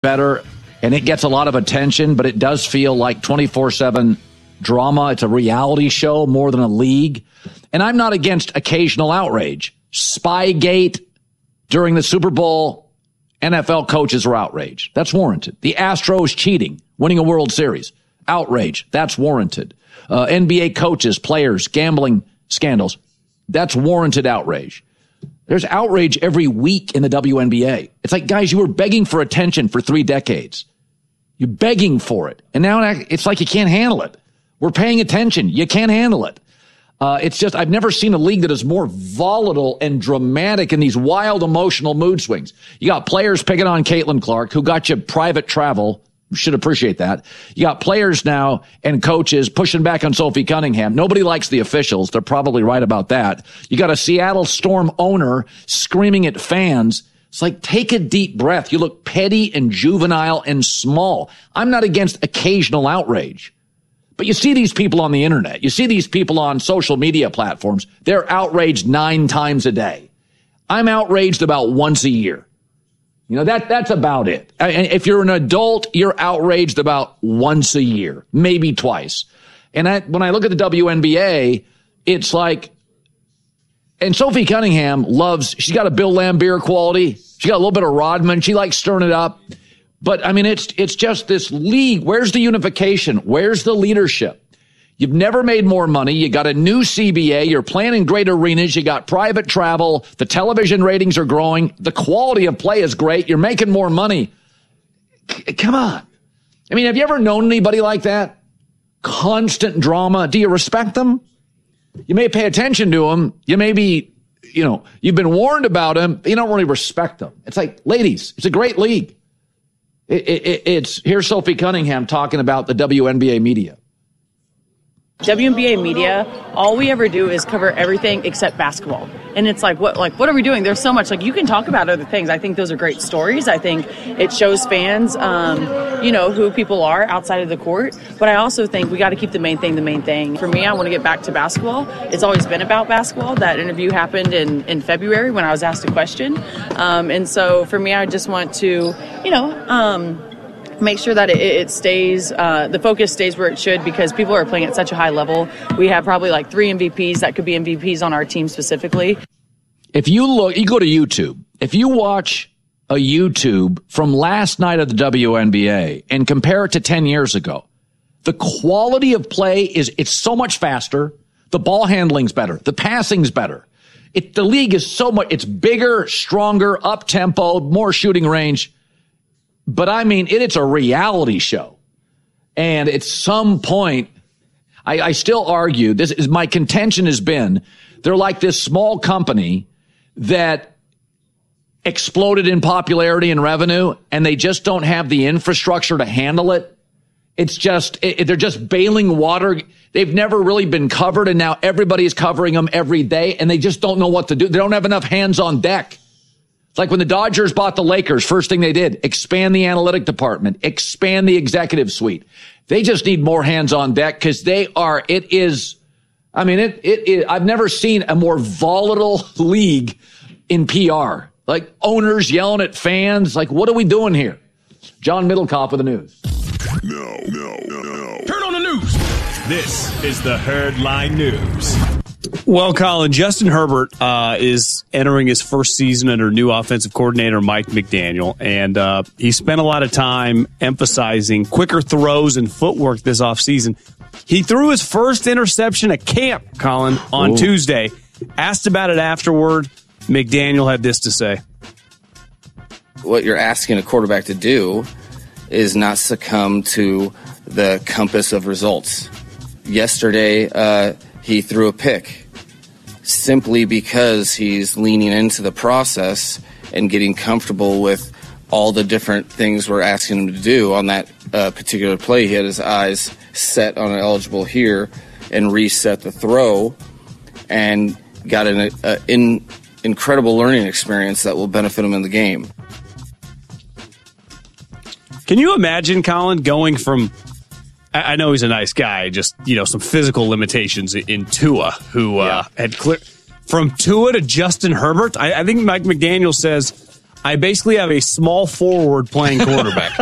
better, and it gets a lot of attention, but it does feel like 24/7 drama. It's a reality show more than a league. And I'm not against occasional outrage. Spygate during the Super Bowl, NFL coaches are outraged. That's warranted. The Astros cheating, winning a World Series, outrage. That's warranted. NBA coaches, players, gambling scandals, that's warranted outrage. There's outrage every week in the WNBA. It's like, guys, you were begging for attention for 3 decades. You're begging for it. And now it's like you can't handle it. We're paying attention. You can't handle it. It's just, I've never seen a league that is more volatile and dramatic in these wild emotional mood swings. You got players picking on Caitlin Clark, who got you private travel. You should appreciate that. You got players now and coaches pushing back on Sophie Cunningham. Nobody likes the officials. They're probably right about that. You got a Seattle Storm owner screaming at fans. It's like, take a deep breath. You look petty and juvenile and small. I'm not against occasional outrage. But you see these people on the internet. You see these people on social media platforms. They're outraged 9 times a day. I'm outraged about once a year. You know, that's about it. If you're an adult, you're outraged about once a year, maybe twice. And when I look at the WNBA, it's like, and Sophie Cunningham she's got a Bill Laimbeer quality. She got a little bit of Rodman. She likes stirring it up. But, I mean, it's just this league. Where's the unification? Where's the leadership? You've never made more money. You got a new CBA. You're playing in great arenas. You got private travel. The television ratings are growing. The quality of play is great. You're making more money. Come on. I mean, have you ever known anybody like that? Constant drama. Do you respect them? You may pay attention to them. You may be, you've been warned about them, but you don't really respect them. It's like, ladies, it's a great league. Here's Sophie Cunningham talking about the WNBA media. WNBA media, all we ever do is cover everything except basketball. And it's like, what are we doing? There's so much, you can talk about other things. I think those are great stories. I think it shows fans, who people are outside of the court. But I also think we got to keep the main thing. For me, I want to get back to basketball. It's always been about basketball. That interview happened in February when I was asked a question. And so for me, I just want to, make sure that it stays, the focus stays where it should, because people are playing at such a high level. We have probably 3 MVPs that could be MVPs on our team specifically. If you go to YouTube, if you watch a YouTube from last night of the WNBA and compare it to 10 years ago, the quality of play it's so much faster. The ball handling's better. The passing's better. The league is it's bigger, stronger, up tempo, more shooting range. But I mean, it's a reality show. And at some point, I still argue, my contention has been, they're like this small company that exploded in popularity and revenue, and they just don't have the infrastructure to handle it. It's just, they're just bailing water. They've never really been covered, and now everybody's covering them every day, and they just don't know what to do. They don't have enough hands on deck. It's like when the Dodgers bought the Lakers, first thing they did, expand the analytic department, expand the executive suite. They just need more hands on deck because I've never seen a more volatile league in PR. Like owners yelling at fans. Like, what are we doing here? John Middlecoff with the news. No. Turn on the news. This is the Herdline News. Well, Colin, Justin Herbert is entering his first season under new offensive coordinator Mike McDaniel, and he spent a lot of time emphasizing quicker throws and footwork this offseason. He threw his first interception at camp, Colin, on Tuesday. Asked about it afterward, McDaniel had this to say. What you're asking a quarterback to do is not succumb to the compass of results. Yesterday, he threw a pick simply because he's leaning into the process and getting comfortable with all the different things we're asking him to do on that particular play. He had his eyes set on an eligible here and reset the throw and got an incredible learning experience that will benefit him in the game. Can you imagine, Colin, going from, I know he's a nice guy, just, some physical limitations in Tua, who had from Tua to Justin Herbert? I think Mike McDaniel says, I basically have a small forward playing quarterback.